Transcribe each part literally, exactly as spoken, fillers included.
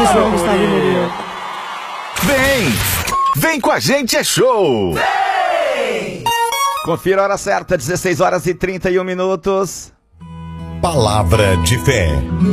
Gustavo Muriel. Vem! Vem com a gente, é show! Vem! Confira a hora certa, dezesseis horas e trinta e um minutos. Palavra de fé.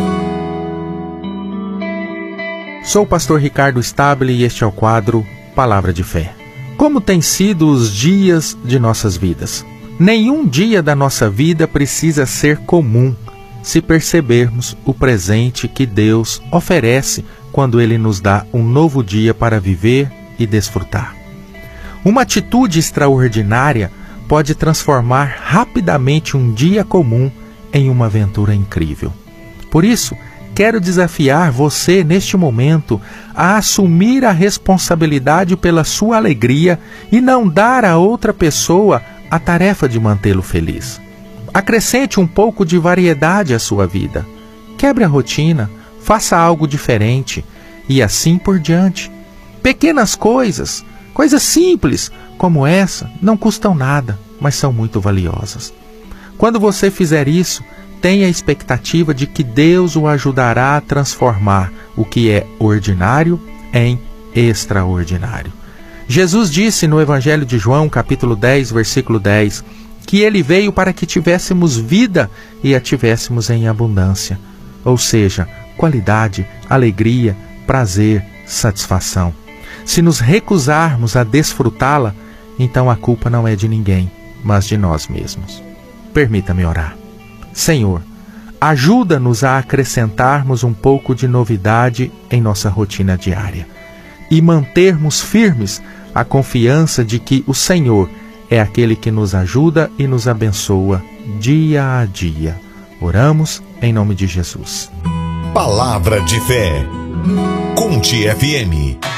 Sou o pastor Ricardo Stabile e este é o quadro Palavra de Fé. Como têm sido os dias de nossas vidas? Nenhum dia da nossa vida precisa ser comum, se percebermos o presente que Deus oferece quando Ele nos dá um novo dia para viver e desfrutar. Uma atitude extraordinária pode transformar rapidamente um dia comum em uma aventura incrível. Por isso, quero desafiar você neste momento a assumir a responsabilidade pela sua alegria e não dar a outra pessoa a tarefa de mantê-lo feliz. Acrescente um pouco de variedade à sua vida. Quebre a rotina, faça algo diferente e assim por diante. Pequenas coisas, coisas simples como essa, não custam nada, mas são muito valiosas. Quando você fizer isso, tenha a expectativa de que Deus o ajudará a transformar o que é ordinário em extraordinário. Jesus disse no Evangelho de João, capítulo dez, versículo dez, que Ele veio para que tivéssemos vida e a tivéssemos em abundância. Ou seja, qualidade, alegria, prazer, satisfação. Se nos recusarmos a desfrutá-la, então a culpa não é de ninguém, mas de nós mesmos. Permita-me orar. Senhor, ajuda-nos a acrescentarmos um pouco de novidade em nossa rotina diária e mantermos firmes a confiança de que o Senhor é aquele que nos ajuda e nos abençoa dia a dia. Oramos em nome de Jesus. Palavra de fé. Conte F M.